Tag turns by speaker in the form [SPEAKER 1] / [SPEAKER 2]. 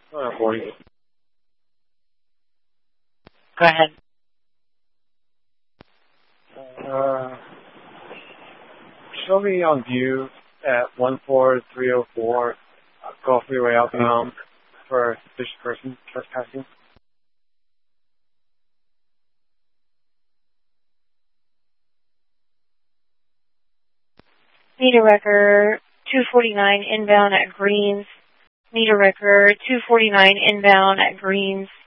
[SPEAKER 1] 40.
[SPEAKER 2] Go ahead.
[SPEAKER 1] Show me on view at 14304 Gulf Freeway outbound for a suspicious person trespassing.
[SPEAKER 2] Meter record 249 inbound at Greens. Meter record 249 inbound at Greens.